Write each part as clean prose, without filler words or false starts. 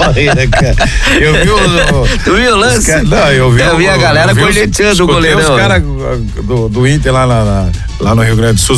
barreira, cara. Eu vi Tu viu o lance? Eu vi a galera cornetando o goleirão. Os caras do Inter lá no Rio Grande do Sul,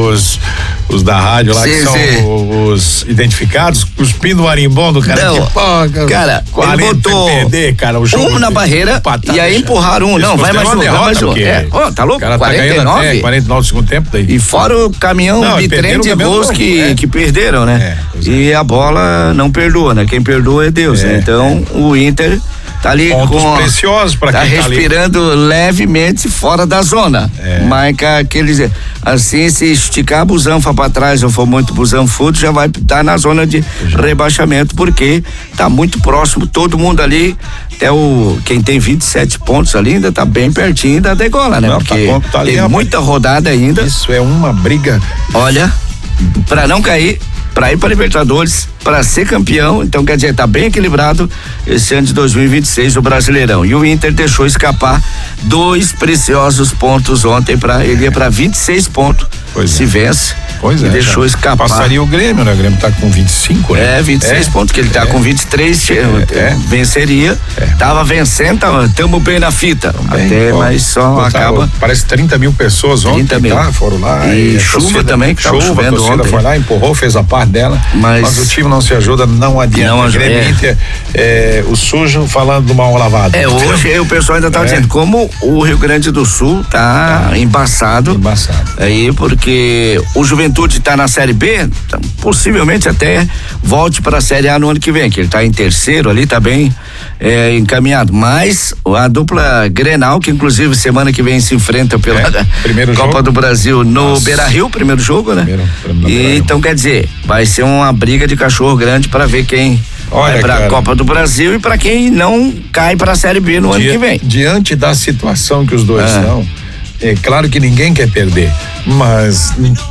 os da rádio lá, sim, que são os identificados, cuspindo o marimbondo, cara. Não, cara, ele botou perder, cara, o jogo na barreira e aí empurraram não, vai mais um. Tá louco? 49? 49 do segundo tempo daí. E fora o caminhão de trem de gols que perderam, né? E a bola não perdoa, né? Quem perdoa é Deus, né? Então o Inter tá ali pontos preciosos para quem tá respirando levemente fora da zona. Mas aqueles assim, se esticar a busanfa para trás ou for muito busanfudo, já vai estar na zona de rebaixamento, porque tá muito próximo, todo mundo ali, até quem tem 27 pontos ali ainda tá bem pertinho da degola, né? Porque tá ali, tem muita rodada ainda. Isso é uma briga. Olha, para não cair, para ir para Libertadores, para ser campeão, então quer dizer, tá bem equilibrado esse ano de 2026 o Brasileirão. E o Inter deixou escapar 2 preciosos pontos ontem, ele ia para 26 pontos. Se vence. E deixou escapar. Passaria o Grêmio, né? O Grêmio tá com 25, né? 26 pontos, que ele tá com 23, venceria. Tava vencendo, tamo bem na fita. Mas só acaba. Parece 30 mil pessoas ontem, foram lá. E chuva também, que tava chovendo ontem. A torcida foi lá, empurrou, fez a parte dela. Mas o time não se ajuda, não adianta. Grêmio Inter, o sujo falando do mal lavado. Hoje o pessoal ainda tá dizendo como o Rio Grande do Sul tá embaçado. Aí, porque o Juventude tá na Série B, possivelmente até volte para a Série A no ano que vem, que ele tá em terceiro ali, tá bem encaminhado. Mas a dupla Grenal, que inclusive semana que vem se enfrenta pela Copa do Brasil no Beira-Rio, primeiro jogo, né? Então quer dizer, vai ser uma briga de cachorro grande para ver quem vai pra Copa do Brasil e para quem não cai para a Série B no ano que vem. Diante da situação que os dois estão, é claro que ninguém quer perder, mas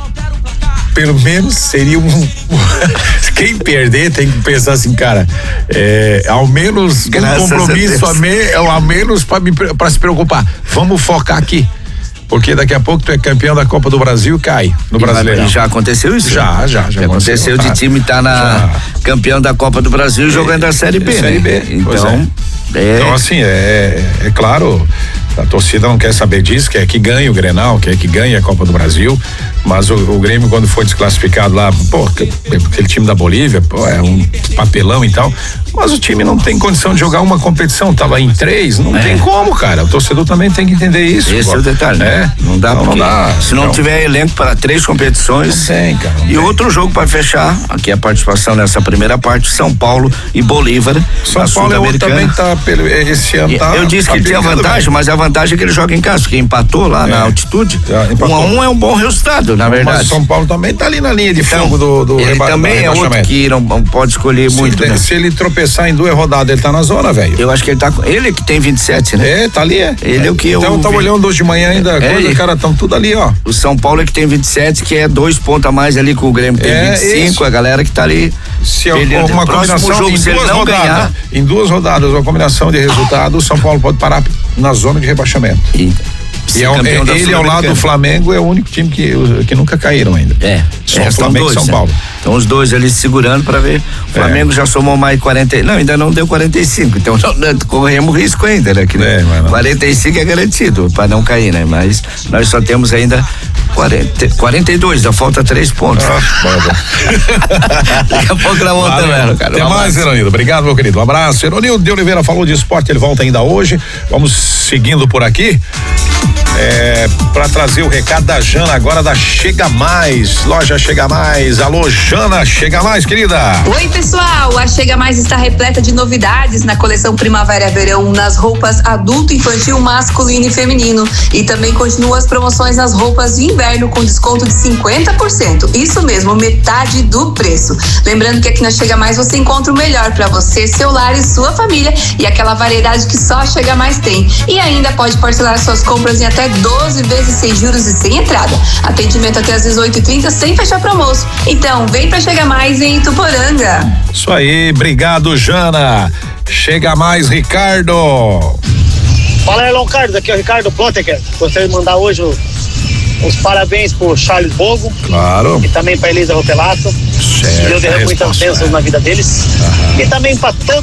pelo menos seria quem perder tem que pensar assim, cara, ao menos um compromisso ao menos para se preocupar, vamos focar aqui, porque daqui a pouco tu é campeão da Copa do Brasil, cai no Brasileirão. Já aconteceu isso? Já aconteceu de time campeão da Copa do Brasil jogando a Série B, Série B. Então assim, é claro, a torcida não quer saber disso, quer que ganhe o Grenal, quer que ganhe a Copa do Brasil, mas o Grêmio, quando foi desclassificado lá, aquele time da Bolívia, é um papelão e tal, mas o time não tem condição de jogar uma competição, tava em 3, não tem como, cara, o torcedor também tem que entender isso. Esse é o detalhe, né? Não dá, não dá. Se não tiver elenco para 3 competições, não tem, cara. E outro jogo para fechar, aqui a participação nessa primeira parte, São Paulo e Bolívar. São Paulo também tá, esse ano eu disse que ele tinha vantagem, mas a vantagem é que ele joga em casa, porque empatou lá na altitude. 1-1 é um bom resultado, na verdade. Mas São Paulo também tá ali na linha de fogo do ele também é outro que não pode escolher muito, né? Se ele tropeçar em 2 rodadas, ele tá na zona, velho. Eu acho que ele que tem 27, né? Tá ali, Ele é o que eu então tava olhando hoje de manhã ainda, cara, estão tudo ali, ó. O São Paulo é que tem 27, que é 2 pontos a mais ali com o Grêmio tem 25, isso. A galera que tá ali. Se uma combinação jogo, se ele não ganhar, em 2 rodadas, uma combinação de resultados, o São Paulo pode parar na zona de rebaixamento. E ele ao lado do Flamengo é o único time que nunca caíram ainda. Só Flamengo e São Paulo. Então os dois ali segurando para ver. O Flamengo já somou mais 40, não, ainda não deu 45, então corremos risco ainda, né? 45 é garantido para não cair, né? Mas nós só temos ainda 42, já falta 3 pontos. Daqui a pouco na volta, velho, cara. Até mais, Ironildo. Obrigado, meu querido. Um abraço. Ironildo de Oliveira falou de esporte, ele volta ainda hoje. Vamos seguindo por aqui. Para trazer o recado da Jana agora da Chega Mais, loja Chega Mais. Alô, Jana, Chega Mais, querida. Oi, pessoal, a Chega Mais está repleta de novidades na coleção Primavera-Verão, nas roupas adulto, infantil, masculino e feminino, e também continua as promoções nas roupas de inverno com desconto de 50%, isso mesmo, metade do preço. Lembrando que aqui na Chega Mais você encontra o melhor para você, seu lar e sua família, e aquela variedade que só a Chega Mais tem, e ainda pode parcelar suas compras em até 12 vezes sem juros e sem entrada. Atendimento até às 18h30 sem fechar pro almoço. Então, vem pra Chega Mais em Ituporanga. Isso aí, obrigado, Jana. Chega Mais, Ricardo. Fala aí, Elon Carlos, aqui é o Ricardo Plotteker. Gostaria de mandar hoje os parabéns pro Charles Bogo. Claro. E também pra Elisa Rotelato. Certo. Deus derrame muitas bênçãos na vida deles. E também pra todos